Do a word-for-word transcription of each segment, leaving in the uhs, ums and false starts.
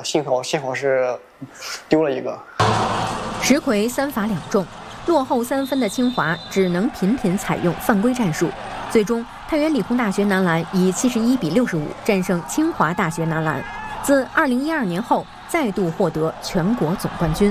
幸好幸好是丢了一个。 石奎三罚两中，落后三分的清华只能频频采用犯规战术，最终太原理工大学男篮以七十一比六十五战胜清华大学男篮，自二零一二年后再度获得全国总冠军。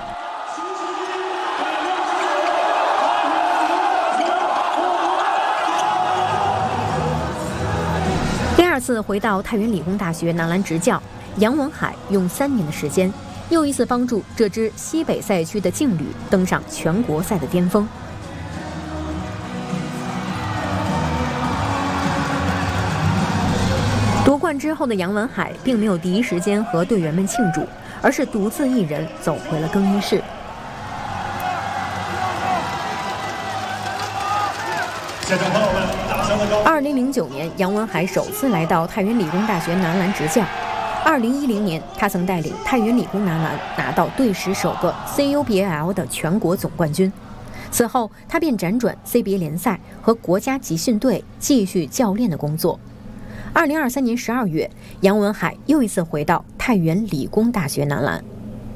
第二次回到太原理工大学男篮执教，杨文海用三年的时间，又一次帮助这支西北赛区的劲旅登上全国赛的巅峰。夺冠之后的杨文海并没有第一时间和队员们庆祝，而是独自一人走回了更衣室。二零零九年，杨文海首次来到太原理工大学男篮执教。二零一零年，他曾带领太原理工男篮拿到队史首个 C U B L 的全国总冠军。此后，他便辗转 C B A 联赛和国家集训队继续教练的工作。二零二三年十二月，杨文海又一次回到太原理工大学男篮。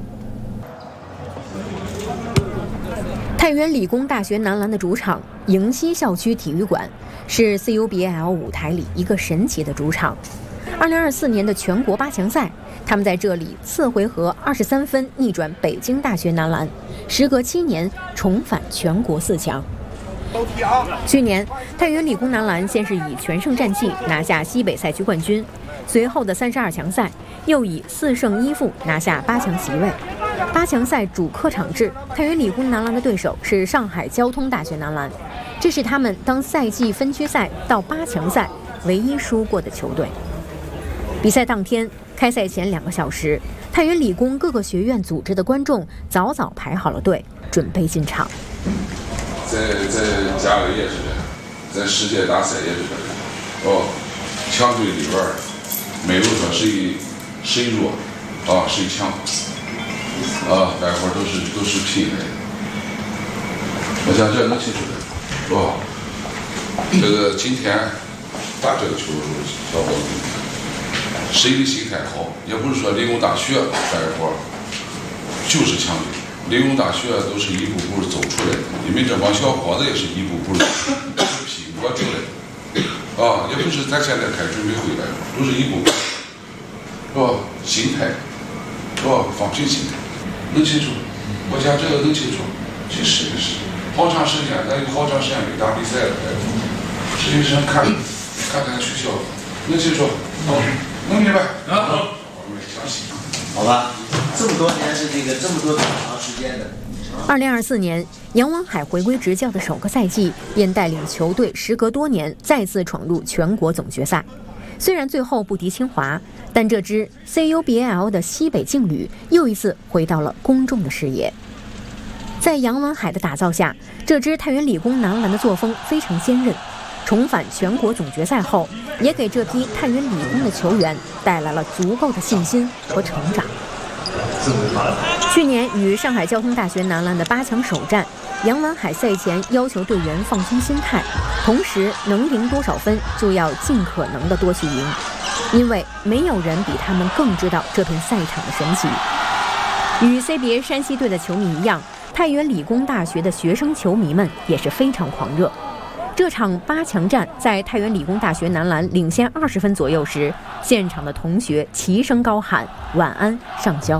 太原理工大学男篮的主场迎西校区体育馆，是 C U B L 舞台里一个神奇的主场。二零二四年的全国八强赛，他们在这里次回合二十三分逆转北京大学男篮，时隔七年重返全国四强。去年，太原理工男篮先是以全胜战绩拿下西北赛区冠军，随后的三十二强赛又以四胜一负拿下八强席位。八强赛主客场制，太原理工男篮的对手是上海交通大学男篮，这是他们当赛季分区赛到八强赛唯一输过的球队。比赛当天，开赛前两个小时，太原理工各个学院组织的观众早早排好了队，准备进场。 在在甲 A 也是这样，在世界大赛也是这样。哦，强队里边没有说谁谁弱，啊谁强，啊大伙都是都是拼的。我想这能清楚的，哦，这个今天打这个球，小伙子。谁的心态好，也不是说理工大学大伙就是强队，理工大学都是一步步走出来的，你们这帮小伙子也是一步步拼搏出来的，啊，也不是咱现在开准备会来，都是一步步，是吧？心态，是吧？放平心态，能清楚？我想这个能清楚，去试一试。好长时间，咱有好长时间没打比赛了，实际上看看看学校，能清楚？嗯能明白啊？我们相信。 好吧，这么多年是这个这么多长时间的。 二零二四年，杨文海回归执教的首个赛季，便带领球队时隔多年再次闯入全国总决赛。虽然最后不敌清华，但这支 C U B L 的西北劲旅又一次回到了公众的视野。在杨文海的打造下，这支太原理工男篮的作风非常坚韧。重返全国总决赛后，也给这批太原理工的球员带来了足够的信心和成长。去年与上海交通大学男篮的八强首战，杨文海赛前要求队员放松心态，同时能赢多少分就要尽可能的多去赢，因为没有人比他们更知道这片赛场的神奇。与 C B A 山西队的球迷一样，太原理工大学的学生球迷们也是非常狂热。这场八强战在太原理工大学男篮领先二十分左右时，现场的同学齐声高喊“晚安，上交”。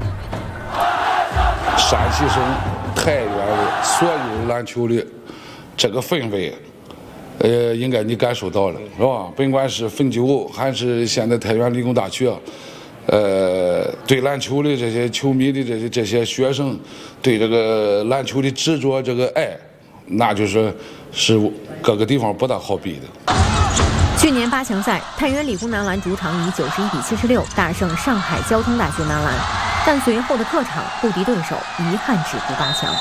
山西省太原的所有篮球的这个氛围，呃，应该你感受到了，是吧？甭管是汾酒还是现在太原理工大学，呃，对篮球的这些球迷的这些这些学生，对这个篮球的执着，这个爱，那就是是各个地方不大好比的。 去年八强赛，太原理工男篮主场以九十一比七十六大胜上海交通大学男篮，但随后的客场不敌对手，遗憾止步八强。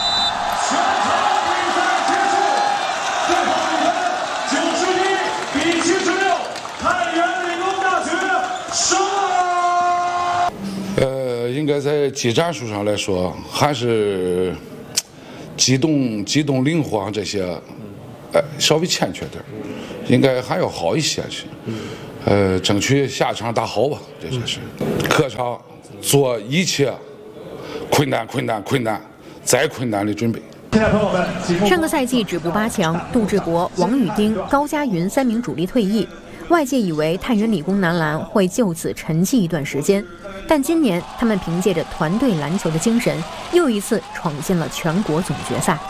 呃，应该在技战术上来说，还是机动、机动灵活这些，呃，稍微欠缺点，应该还要好一些去。 呃，争取下场打好吧，这就是客场做一切困难、困难、困难再困难的准备。 上个赛季止步八强，杜志博、王雨丁、高佳云三名主力退役，外界以为太原理工男篮会就此沉寂一段时间，但今年他们凭借着团队篮球的精神，又一次闯进了全国总决赛。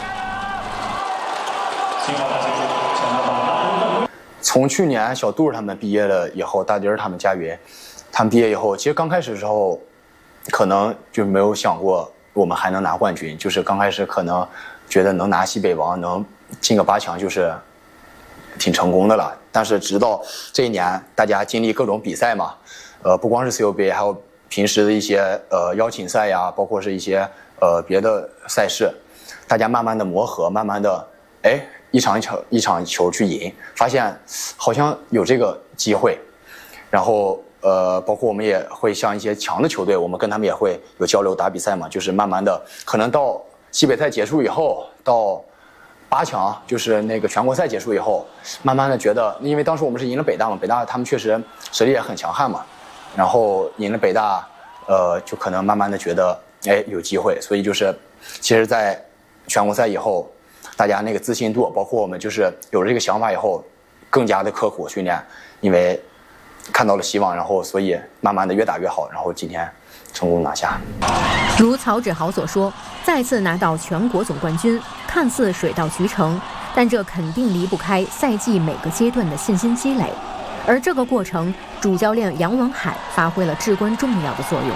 从去年小杜他们毕业了以后，大丁他们佳云，他们毕业以后，其实刚开始的时候，可能就没有想过我们还能拿冠军，就是刚开始可能觉得能拿西北王，能进个八强，就是挺成功的了。但是直到这一年，大家经历各种比赛嘛，呃，不光是 C U B A， 还有平时的一些呃邀请赛呀，包括是一些呃别的赛事，大家慢慢的磨合，慢慢的，哎。一场一场一场球去赢，发现好像有这个机会，然后呃，包括我们也会像一些强的球队，我们跟他们也会有交流打比赛嘛，就是慢慢的，可能到西北赛结束以后，到八强，就是那个全国赛结束以后，慢慢的觉得，因为当时我们是赢了北大嘛，北大他们确实实力也很强悍嘛，然后赢了北大，呃，就可能慢慢的觉得，哎，有机会，所以就是，其实，在全国赛以后。大家那个自信度，包括我们就是有了这个想法以后，更加的刻苦训练，因为看到了希望，然后所以慢慢的越打越好，然后今天成功拿下。 如曹志豪所说，再次拿到全国总冠军，看似水到渠成，但这肯定离不开赛季每个阶段的信心积累，而这个过程，主教练杨文海发挥了至关重要的作用。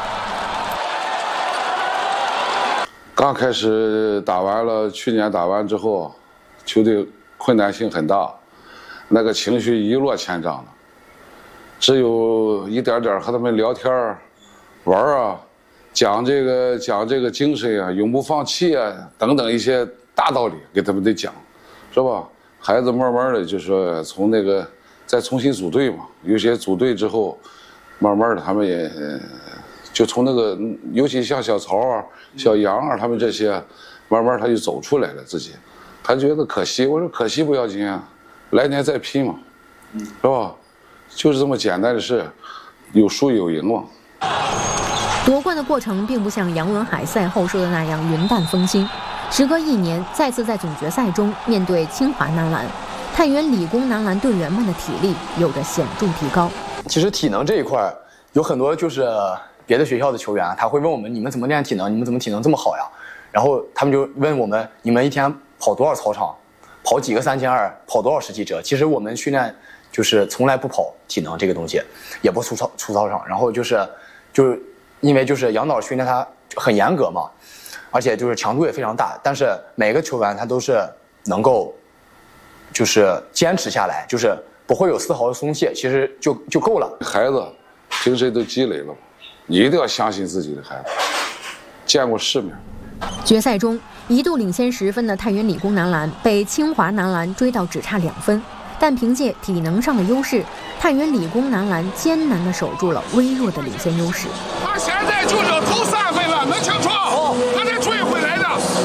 刚开始打完了，去年打完之后，球队困难性很大，那个情绪一落千丈的，只有一点点和他们聊天玩啊，讲这个讲这个精神啊，永不放弃啊，等等一些大道理给他们得讲，是吧？孩子慢慢的就说从那个再重新组队嘛，有些组队之后，慢慢的他们也。就从那个，尤其像小曹啊、小杨啊，他们这些，慢慢他就走出来了自己，他觉得可惜。我说可惜不要紧啊，来年再拼嘛，是吧？就是这么简单的事，有输有赢嘛。 夺冠的过程并不像杨文海赛后说的那样云淡风轻。时隔一年，再次在总决赛中面对清华男篮，太原理工男篮队员们的体力有着显著提高。 其实体能这一块有很多就是。别的学校的球员，他会问我们：你们怎么练体能？你们怎么体能这么好呀？然后他们就问我们：你们一天跑多少操场？跑几个三千二？跑多少十几折？其实我们训练就是从来不跑体能这个东西，也不出操出操场。然后就是，就是因为就是杨导训练他很严格嘛，而且就是强度也非常大。但是每个球员他都是能够，就是坚持下来，就是不会有丝毫的松懈，其实就就够了。 孩子平时都积累了。你一定要相信自己的孩子，见过世面。 决赛中一度领先十分的太原理工男篮被清华男篮追到只差两分，但凭借体能上的优势，太原理工男篮艰难地守住了微弱的领先优势。 他现在就这投三分了，能清楚？他得追回来的。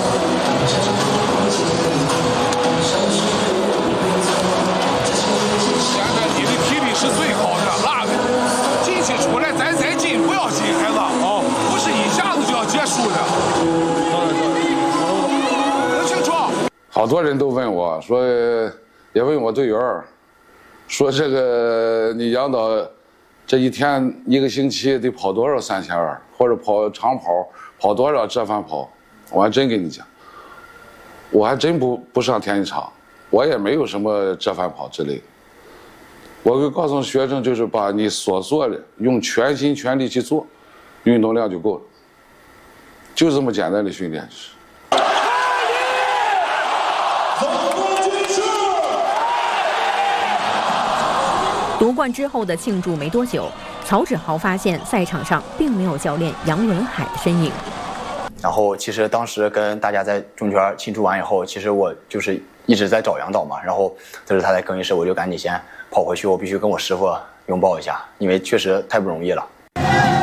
现在你的体力是最好的，那进去出来咱再进不要紧，孩子啊，不是一下子就要结束的。能清楚？ 好多人都问我说，也问我队员说这个你杨导这一天一个星期得跑多少三千二，或者跑长跑跑多少折返跑？我还真跟你讲，我还真不不上田径场，我也没有什么折返跑之类的。我会告诉学生，就是把你所做的用全心全力去做，运动量就够了，就这么简单的训练。就是夺冠之后的庆祝没多久，曹志豪发现赛场上并没有教练杨文海的身影。 然后其实当时跟大家在中圈庆祝完以后，其实我就是一直在找杨导嘛，然后就是他在更衣室，我就赶紧先跑回去，我必须跟我师傅拥抱一下，因为确实太不容易了。